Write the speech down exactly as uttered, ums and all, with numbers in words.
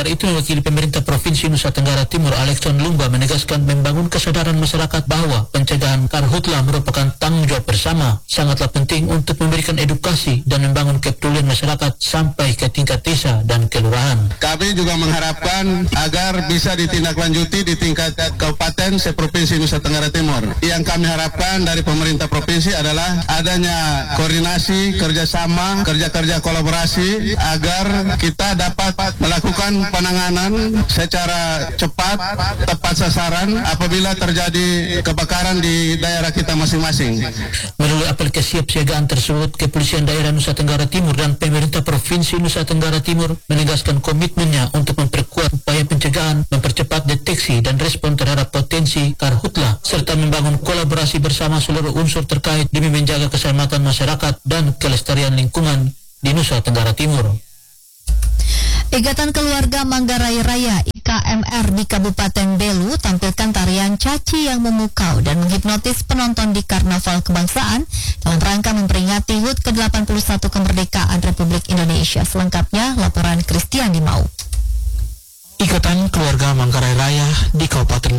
Sementara itu, wakil pemerintah Provinsi Nusa Tenggara Timur Alexon Lumba menegaskan membangun kesadaran masyarakat bahwa pencegahan karhutla merupakan tanggung jawab bersama, sangatlah penting untuk memberikan edukasi dan membangun kepedulian masyarakat sampai ke tingkat desa dan kelurahan. Kami juga mengharapkan agar bisa ditindaklanjuti di tingkat kabupaten seprovinsi Nusa Tenggara Timur. Yang kami harapkan dari pemerintah provinsi adalah adanya koordinasi, kerjasama, kerja-kerja kolaborasi agar kita dapat melakukan penanganan secara cepat, tepat sasaran apabila terjadi kebakaran di daerah kita masing-masing. Melalui apel kesiapsiagaan tersebut, Kepolisian Daerah Nusa Tenggara Timur dan pemerintah Provinsi Nusa Tenggara Timur menegaskan komitmennya untuk memperkuat upaya pencegahan, mempercepat deteksi dan respon terhadap potensi karhutla, serta membangun kolaborasi bersama seluruh unsur terkait demi menjaga keselamatan masyarakat dan kelestarian lingkungan di Nusa Tenggara Timur. Ikatan Keluarga Manggarai Raya I K M R di Kabupaten Belu tampilkan tarian caci yang memukau dan menghipnotis penonton di Karnaval Kebangsaan dalam rangka memperingati H U T ke delapan puluh satu kemerdekaan Republik Indonesia. Selengkapnya laporan Christian Dimau. Ikatan Keluarga Manggarai Raya di Kabupaten